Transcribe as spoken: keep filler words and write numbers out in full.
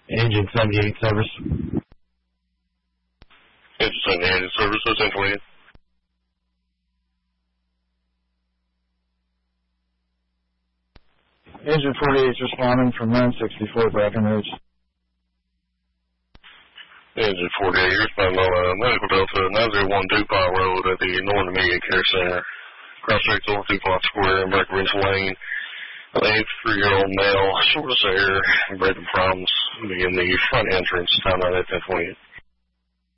Agent seventy-eight service. Agent seventy-eight service, so ten twenty-eight. Agent forty-eight is responding from nine sixty-four Brackenridge. Agent forty-eight, you're responding on uh, Medical Delta nine oh one DuPont Road at the Northern Immediate Care Center. Cross streets over DuPont Square in Breckenridge Lane. An eighty-three-year-old male, short of hair, breathing problems, begin the front entrance, time out at ten twenty-eight.